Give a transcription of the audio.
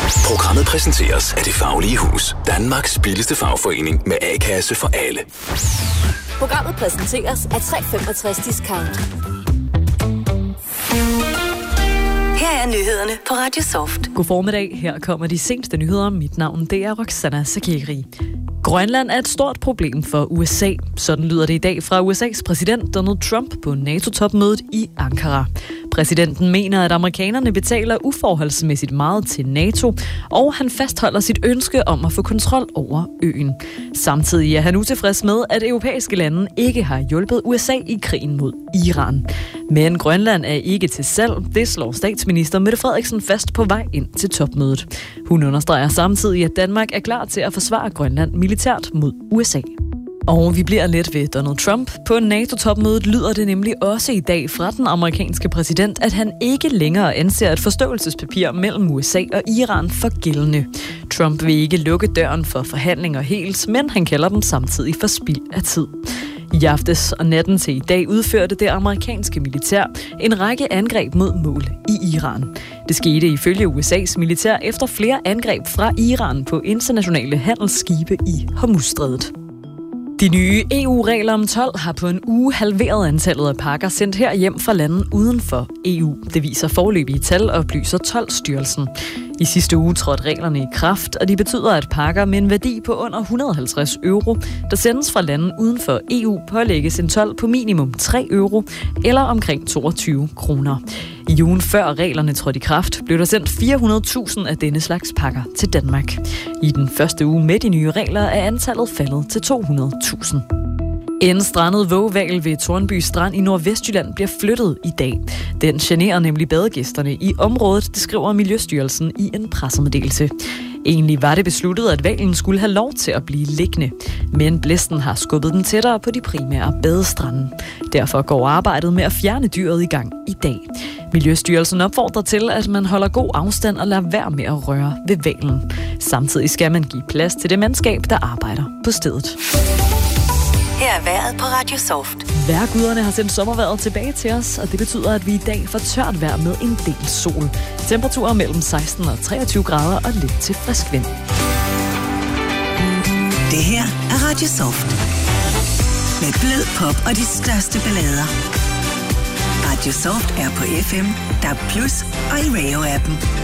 Programmet præsenteres af Det Faglige Hus. Danmarks billigste fagforening med A-kasse for alle. Programmet præsenteres af 365 Discount. Her er nyhederne på Radio Soft. God formiddag. Her kommer de seneste nyheder. Mit navn det er Roxana Sakiri. Grønland er et stort problem for USA. Sådan lyder det i dag fra USA's præsident Donald Trump på NATO-topmødet i Ankara. Præsidenten mener, at amerikanerne betaler uforholdsmæssigt meget til NATO, og han fastholder sit ønske om at få kontrol over øen. Samtidig er han utilfreds med, at europæiske lande ikke har hjulpet USA i krigen mod Iran. Men Grønland er ikke til salg. Det slår statsminister Mette Frederiksen fast på vej ind til topmødet. Hun understreger samtidig, at Danmark er klar til at forsvare Grønland militært mod USA. Og vi bliver lidt ved Donald Trump. På NATO-topmødet lyder det nemlig også i dag fra den amerikanske præsident, at han ikke længere anser et forståelsespapir mellem USA og Iran for gældende. Trump vil ikke lukke døren for forhandlinger helt, men han kalder dem samtidig for spild af tid. I aftes og natten til i dag udførte det amerikanske militær en række angreb mod mål i Iran. Det skete ifølge USA's militær efter flere angreb fra Iran på internationale handelsskibe i Hormuzstrædet. De nye EU-regler om told har på en uge halveret antallet af pakker sendt her hjem fra lande uden for EU. Det viser foreløbige tal, oplyser Toldstyrelsen. I sidste uge trådte reglerne i kraft, og de betyder, at pakker med en værdi på under 150 euro, der sendes fra lande uden for EU, pålægges en told på minimum 3 euro eller omkring 22 kroner. I ugen før reglerne trådte i kraft, blev der sendt 400.000 af denne slags pakker til Danmark. I den første uge med de nye regler er antallet faldet til 200.000. En strandet vågehval ved Tornby Strand i Nordvestjylland bliver flyttet i dag. Den generer nemlig badegæsterne i området, det skriver Miljøstyrelsen i en pressemeddelelse. Egentlig var det besluttet, at hvalen skulle have lov til at blive liggende, men blæsten har skubbet den tættere på de primære badestrande. Derfor går arbejdet med at fjerne dyret i gang i dag. Miljøstyrelsen opfordrer til, at man holder god afstand og lader være med at røre ved hvalen. Samtidig skal man give plads til det mandskab, der arbejder på stedet. Her er vejret på Radio Soft. Vejrguderne har sendt sommervejret tilbage til os, og det betyder, at vi i dag får tørt vejr med en del sol. Temperaturer mellem 16 og 23 grader og lidt til frisk vind. Det her er Radio Soft. Med blød pop og de største ballader. Radio Soft er på FM, DAB+ og i Radio-appen.